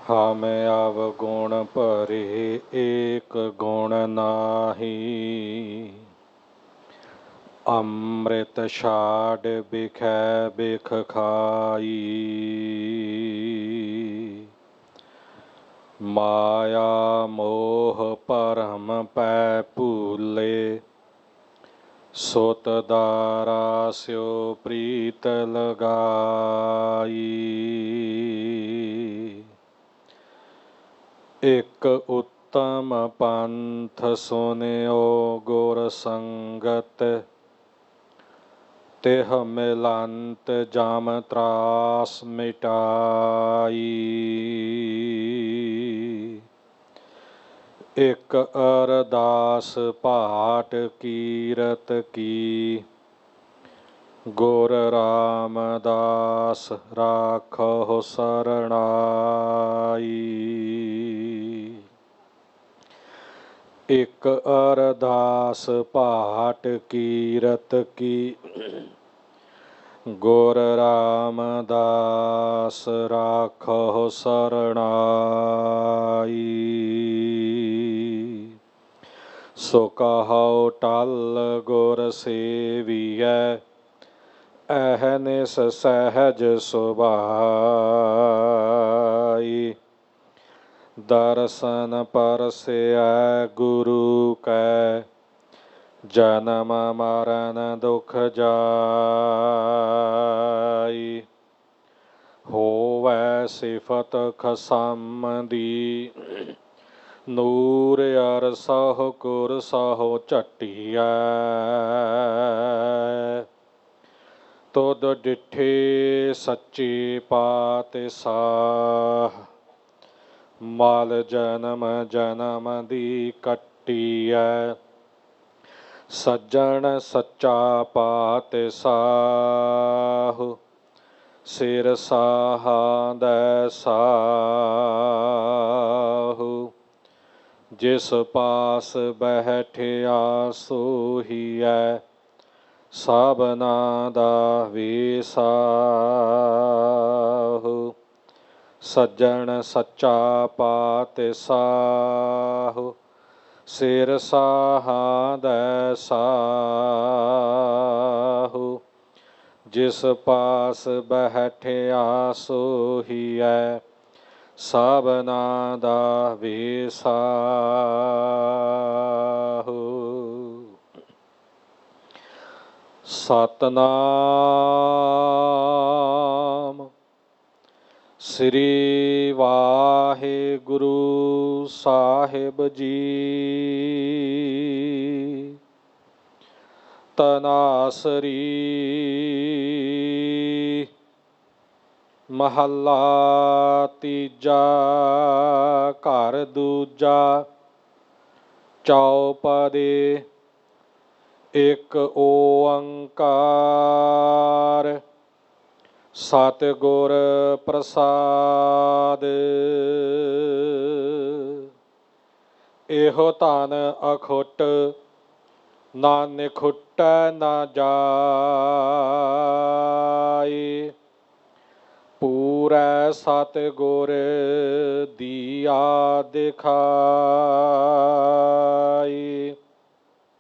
हम अवगुण परे एक गुण नाही। अमृत छाड़ बिखै बिख खाई। माया मोह परम पै भूले। सुत दारा स्यो प्रीत लगाई। एक उत्तम पंथ सुनियो गुर संगत। तिह मिलंत जम त्रास मिटाई। एक अरदास पाठ कीरत की। गुर रामदास राखो सरणाई। एक अरदास पाठ कीरत की। गुर रामदास राखो सरणाई। सो कहो टल गुर सेवियै। अहनिस सहज सुभाई। दर्शन परसै गुरु कै। जन्म मरण दुख जाई। होवै सिफत खसम दी। ਨੂਰ ਅਰ ਸਹੁ ਗੁਰ ਸਹੁ ਝਟੀਐ। ਤੁਧ ਡਿਠੇ ਸੱਚੇ ਪਾਤਿਸਾਹ। ਮਲ ਜਨਮ ਜਨਮ ਦੀ ਕੱਟੀਐ। ਸੱਜਣ ਸੱਚਾ ਪਾਤਿਸਾਹ। ਸਿਰ ਸਾਹਾਂਦੈ ਸਾਹੁ। ਜਿਸ ਪਾਸ ਬੈਠਿਆ ਸੋਹੀਐ। ਸਭਨਾ ਦਾ ਵੇਸਾਹੁ। ਸੱਜਣ ਸੱਚਾ ਪਾਤਿਸਾਹੁ। ਸਿਰ ਸਾਹਾਂਦੈ ਸਾਹੁ। ਜਿਸ ਪਾਸ ਬੈਠਿਆ ਸੋਹੀਐ। ਸਭਨਾ ਦਾ ਵੇਸਾਹੁ। ਸਤਨਾਮ ਸ੍ਰੀ ਵਾਹਿਗੁਰੂ ਸਾਹਿਬ ਜੀ। ਤਨਾਸਰੀ ਮਹੱਲਾ ਤੀਜਾ। ਘਰ ਦੂਜਾ। ਚੌਪਦੇ। ਇੱਕ ਓੰਕਾਰ ਸਤਿਗੁਰ ਪ੍ਰਸਾਦਿ। ਇਹੋ ਧਨ ਅਖੁੱਟ ਨਾ ਨਿਖੁੱਟੈ ਨਾ ਜਾਇ। ਪੂਰੈ ਸਤਿਗੁਰ ਦੀਆ ਦਿਖਾਈ।